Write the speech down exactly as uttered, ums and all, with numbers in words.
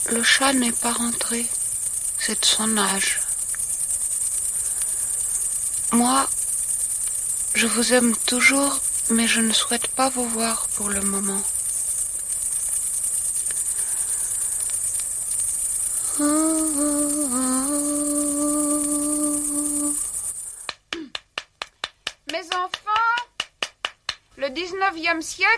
Le chat n'est pas rentré. C'est de son âge. Moi, je vous aime toujours, mais je ne souhaite pas vous voir pour le moment. Mes enfants, le dix-neuvième siècle